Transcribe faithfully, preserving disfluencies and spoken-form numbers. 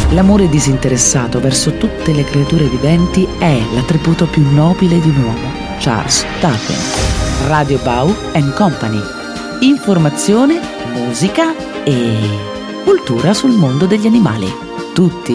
L'amore disinteressato verso tutte le creature viventi è l'attributo più nobile di un uomo. Charles Darwin. Radio Bau and Company. Informazione, musica e cultura sul mondo degli animali. Tutti